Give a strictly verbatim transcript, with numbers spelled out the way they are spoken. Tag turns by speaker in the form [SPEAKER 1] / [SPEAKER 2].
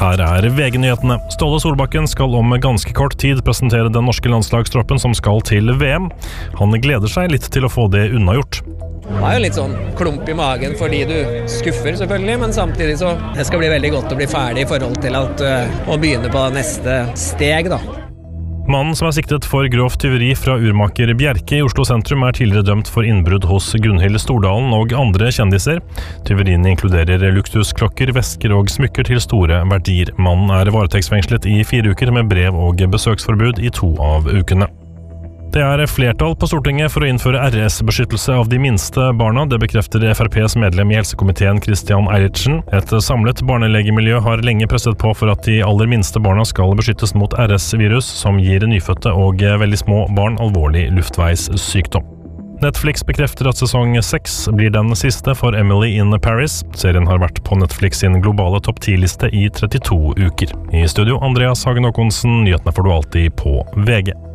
[SPEAKER 1] Her er V G-nyhetene. Ståle Solbakken skal om ganske kort tid presentere den norske landslagstroppen som skal til V M. Han gleder seg litt til å få det unnagjort.
[SPEAKER 2] Det er jo litt sånn klump i magen fordi du skuffer selvfølgelig, men samtidig så det skal bli veldig godt å bli ferdig i forhold til at, uh, å begynne på neste steg da.
[SPEAKER 1] Mannen som er siktet for grovt tyveri fra urmaker Bjerke i Oslo sentrum er tidligere dømt for innbrudd hos Gunhild Stordalen og andre kjendiser. Tyveriene inkluderer luktusklokker, vesker og smykker til store verdier. Mannen er varetektsfengslet i fire uker med brev og besøksforbud i to av ukene. Det er flertall på Stortinget for å innføre R S-beskyttelse av de minste barna. Det bekrefter F R P's medlem i helsekomiteen Christian Eilertsen. Et samlet barnelegemiljø har lenge presset på for at de aller minste barna skal beskyttes mot R S-virus, som gir nyfødte og veldig små barn alvorlig luftveissykdom. Netflix bekrefter at sesong seks blir den siste for Emily in Paris. Serien har vært på Netflix sin globale topp ti-liste i trettito uker. I studio, Andreas Hagen Håkonsen. Nyhetene får du alltid på V G.